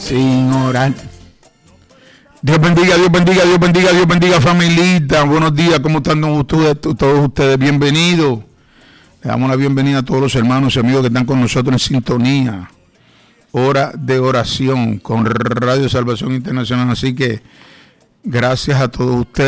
sin orar. Dios bendiga, Dios bendiga, Dios bendiga, Dios bendiga, familita. Buenos días, ¿cómo están todos ustedes? Bienvenidos. Le damos la bienvenida a todos los hermanos y amigos que están con nosotros en sintonía. Hora de oración con Radio Salvación Internacional. Así que gracias a todos ustedes.